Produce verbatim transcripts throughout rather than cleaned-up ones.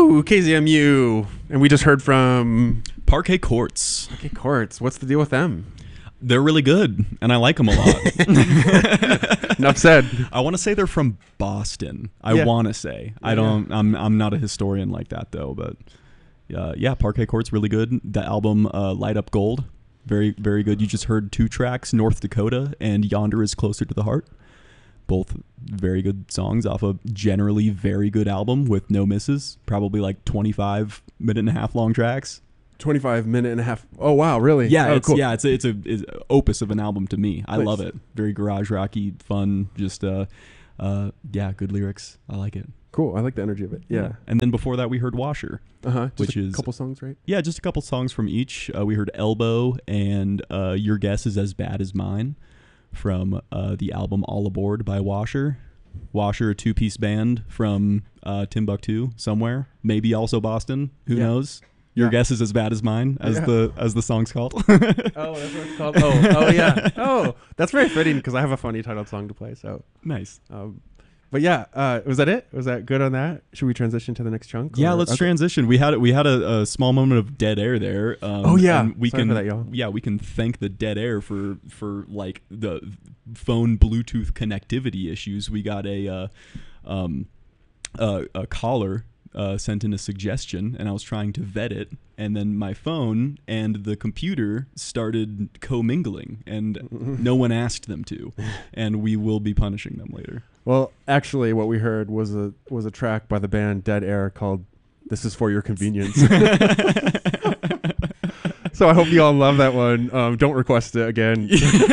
Ooh, K Z M U. And we just heard from Parquet Courts. Parquet Courts. What's the deal with them? They're really good, and I like them a lot. Enough said. I want to say they're from Boston. I Yeah. want to say. Yeah, I don't. I'm. I'm not a historian like that though. But uh, yeah, Parquet Court's really good. The album uh, Light Up Gold, very very good. You just heard two tracks, North Dakota and Yonder Is Closer to the Heart. Both very good songs off a generally very good album with no misses. Probably like twenty-five minute and a half long tracks. twenty-five minute and a half. Oh, wow. Really? Yeah, oh, it's, cool. yeah, it's a, it's a it's a opus of an album to me. I Nice. love it. Very garage rocky, fun. Just uh, uh, yeah, good lyrics. I like it. Cool. I like the energy of it. Yeah. And then before that, we heard Washer. Uh huh. Which a is- couple songs, right? Yeah, just a couple songs from each. Uh, we heard Elbow and uh, Your Guess Is As Bad As Mine from uh, the album All Aboard by Washer. Washer, a two-piece band from uh, Timbuktu somewhere, maybe also Boston. Who Yeah. knows? Your Yeah. guess is as bad as mine, as Yeah. the as the song's called. Oh, that's what it's called. Oh, oh yeah. Oh, that's very fitting because I have a funny titled song to play. So, Nice. um, but yeah, uh, was that it? Was that good on that? Should we transition to the next chunk? Yeah, or- let's okay. transition. We had we had a, a small moment of dead air there. Um, Oh, yeah. and we Sorry can for that, y'all. yeah we can thank the dead air for for like the phone Bluetooth connectivity issues. We got a uh, um, a, a caller uh, sent in a suggestion, and I was trying to vet it, and then my phone and the computer started commingling, and no one asked them to, and we will be punishing them later. Well, actually, what we heard was a was a track by the band Dead Air called "This Is For Your Convenience." So I hope you all love that one. Um, don't request it again.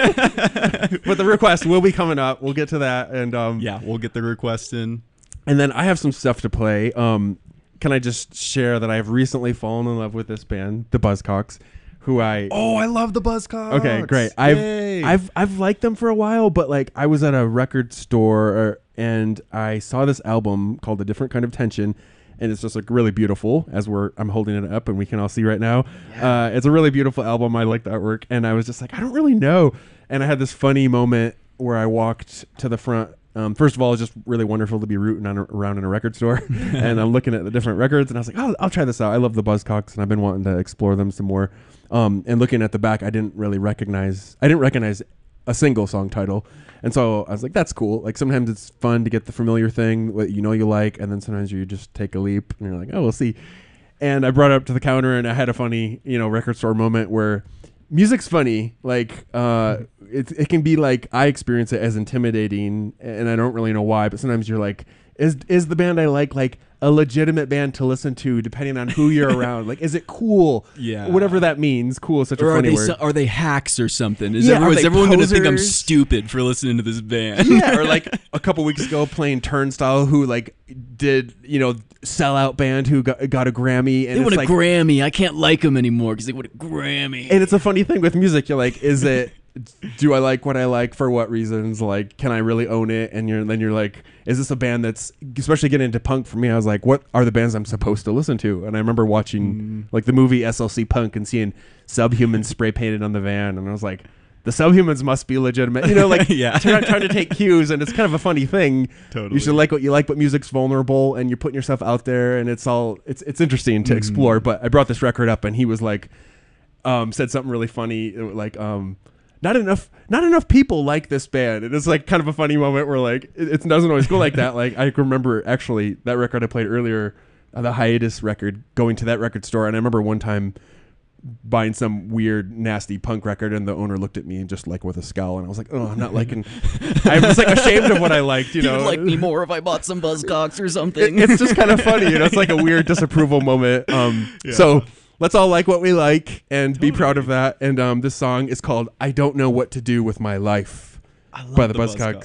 But the request will be coming up. We'll get to that, and um, Yeah, we'll get the request in. and then I have some stuff to play. Um, can I just share that I have recently fallen in love with this band, the Buzzcocks, who I Oh, I love the Buzzcocks. Okay, great. I've Yay. I've I've liked them for a while, but like I was at a record store and I saw this album called A Different Kind of Tension, and it's just like really beautiful. As we're I'm holding it up and we can all see right now. Uh, it's a really beautiful album. I like the artwork, and I was just like, I don't really know. And I had this funny moment where I walked to the front. Um, first of all, it's just really wonderful to be rooting on, around in a record store, and I'm looking at the different records, and I was like, oh, I'll try this out. I love the Buzzcocks, and I've been wanting to explore them some more. Um, and looking at the back, I didn't really recognize. I didn't recognize a single song title, and so I was like, that's cool. Like sometimes it's fun to get the familiar thing, what you know you like, and then sometimes you just take a leap, and you're like, oh, we'll see. And I brought it up to the counter, and I had a funny, you know, record store moment where music's funny. Like, uh, it it can be like I experience it as intimidating, and I don't really know why. But sometimes you're like, is is the band I like like a legitimate band to listen to, depending on who you're around? Like, is it cool? Yeah. Whatever that means. Cool is such Or a are funny they word. so, are they hacks or something? Is, Yeah, everyone, are is they everyone going to think I'm posers? stupid for listening to this band? Yeah, or like a couple weeks ago playing Turnstile, who like did, you know, sellout band who got, got a Grammy, and They it's want a like, Grammy. I can't like them anymore because they want a Grammy. and it's a funny thing with music. You're like, is it? Do I like what I like? For what reasons? Like, can I really own it? And you're then you're like, is this a band that's, especially getting into punk for me? I was like, what are the bands I'm supposed to listen to? And I remember watching Mm. like the movie S L C Punk and seeing Subhumans spray painted on the van, and I was like, the Subhumans must be legitimate. You know, like Yeah. trying, trying to take cues, and it's kind of a funny thing. Totally. You should like what you like, but music's vulnerable, and you're putting yourself out there, and it's all it's it's interesting to Mhm. explore. But I brought this record up, and he was like, um, said something really funny, it was like um. Not enough, not enough people like this band. And it's like kind of a funny moment where like it, it doesn't always go like that. Like I remember actually that record I played earlier, uh, the Hiatus record, going to that record store, and I remember one time buying some weird, nasty punk record, and the owner looked at me and just like with a scowl, and I was like, oh, I'm not liking. I was like ashamed of what I liked, you know. You'd like me more if I bought some Buzzcocks or something. It, it's just kind of funny, you know. It's like a weird disapproval moment. Um, Yeah. So let's all like what we like and be proud of Totally. that. And um, this song is called "I Don't Know What to Do with My Life" I love by the Buzzcocks.